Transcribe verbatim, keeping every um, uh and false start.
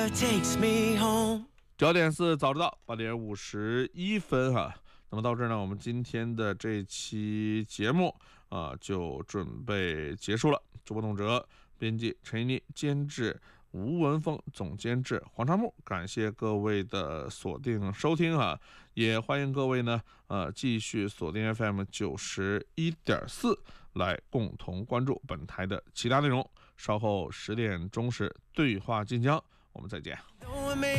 九点四早知道，八点五十一分哈。那么到这儿呢，我们今天的这期节目啊就准备结束了。主播董哲，编辑陈一妮，监制吴文峰，总监制黄长木。感谢各位的锁定收听哈，也欢迎各位呢呃继续锁定 F M 九十一点四来共同关注本台的其他内容。稍后十点钟时对话晋江，我们再见。